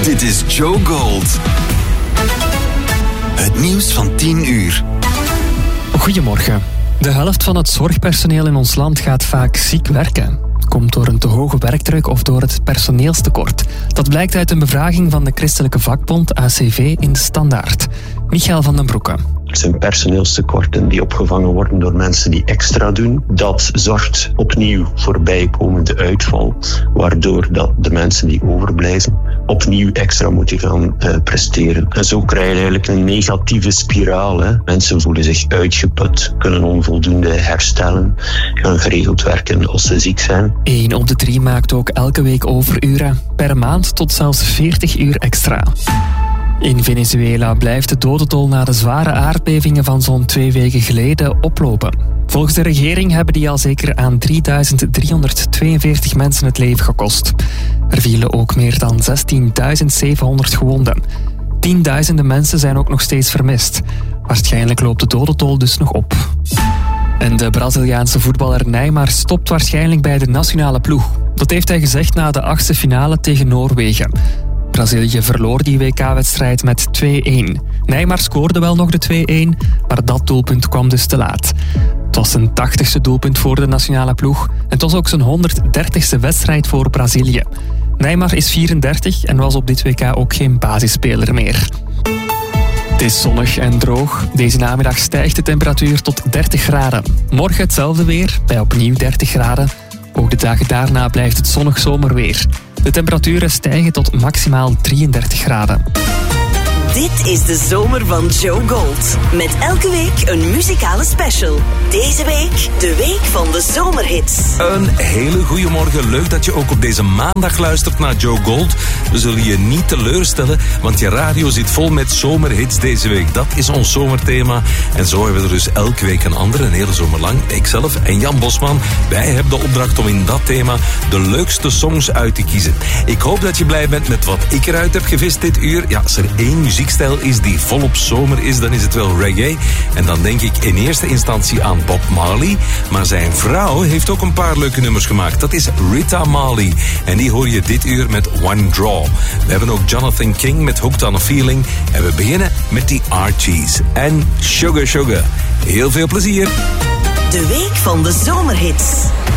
Dit is Joe Gold. Het nieuws van 10 uur. Goedemorgen. De helft van het zorgpersoneel in ons land gaat vaak ziek werken. Komt door een te hoge werkdruk of door het personeelstekort. Dat blijkt uit een bevraging van de christelijke vakbond ACV in de Standaard. Michael van den Broeke. Er zijn personeelstekorten die opgevangen worden door mensen die extra doen. Dat zorgt opnieuw voor bijkomende uitval, waardoor dat de mensen die overblijven opnieuw extra moeten gaan presteren. En zo krijg je eigenlijk een negatieve spiraal. Hè. Mensen voelen zich uitgeput, kunnen onvoldoende herstellen, gaan geregeld werken als ze ziek zijn. 1 op de 3 maakt ook elke week overuren, per maand tot zelfs 40 uur extra. In Venezuela blijft de dodentol na de zware aardbevingen van zo'n 2 weken geleden oplopen. Volgens de regering hebben die al zeker aan 3.342 mensen het leven gekost. Er vielen ook meer dan 16.700 gewonden. Tienduizenden mensen zijn ook nog steeds vermist. Waarschijnlijk loopt de dodentol dus nog op. En de Braziliaanse voetballer Neymar stopt waarschijnlijk bij de nationale ploeg. Dat heeft hij gezegd na de 8e finale tegen Noorwegen. Brazilië verloor die WK-wedstrijd met 2-1. Neymar scoorde wel nog de 2-1, maar dat doelpunt kwam dus te laat. Het was zijn 80ste doelpunt voor de nationale ploeg en het was ook zijn 130ste wedstrijd voor Brazilië. Neymar is 34 en was op dit WK ook geen basisspeler meer. Het is zonnig en droog. Deze namiddag stijgt de temperatuur tot 30 graden. Morgen hetzelfde weer, bij opnieuw 30 graden. Ook de dagen daarna blijft het zonnig zomerweer. De temperaturen stijgen tot maximaal 33 graden. Dit is de zomer van Joe Gold. Met elke week een muzikale special. Deze week de week van de zomerhits. Een hele goede morgen. Leuk dat je ook op deze maandag luistert naar Joe Gold. We zullen je niet teleurstellen, want je radio zit vol met zomerhits deze week. Dat is ons zomerthema. En zo hebben we er dus elke week een andere, een hele zomer lang. Ikzelf en Jan Bosman, wij hebben de opdracht om in dat thema de leukste songs uit te kiezen. Ik hoop dat je blij bent met wat ik eruit heb gevist dit uur. Ja, als er één muziekstijl is die volop zomer is, dan is het wel reggae. En dan denk ik in eerste instantie aan Bob Marley. Maar zijn vrouw heeft ook een paar leuke nummers gemaakt. Dat is Rita Marley. En die hoor je dit uur met One Draw. We hebben ook Jonathan King met Hooked on a Feeling. En we beginnen met die Archies en Sugar Sugar. Heel veel plezier. De week van de zomerhits.